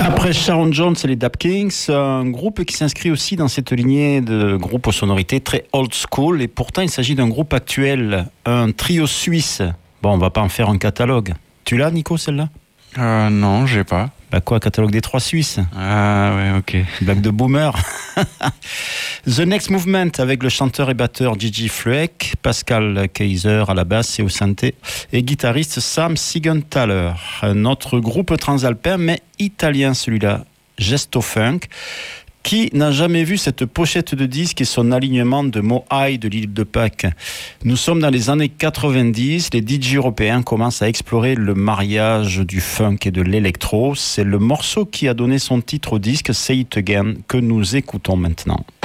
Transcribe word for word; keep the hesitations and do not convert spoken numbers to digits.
Après Sharon Jones et les Dap Kings, un groupe qui s'inscrit aussi dans cette lignée de groupes aux sonorités très old school, et pourtant il s'agit d'un groupe actuel, un trio suisse. Bon, on va pas en faire un catalogue. Tu l'as, Nico, celle-là ? Euh, non, j'ai pas. Bah quoi, catalogue des trois Suisses ? Ah ouais, ok. Blague de boomer. The Next Movement avec le chanteur et batteur Gigi Flueck, Pascal Kaiser à la basse et au synthé, et guitariste Sam Siegenthaler. Un autre groupe transalpin, mais italien celui-là, Gesto Funk. Qui n'a jamais vu cette pochette de disque et son alignement de Moai de l'île de Pâques ? Nous sommes dans les années quatre-vingt-dix, les D J européens commencent à explorer le mariage du funk et de l'électro. C'est le morceau qui a donné son titre au disque, Say It Again, que nous écoutons maintenant.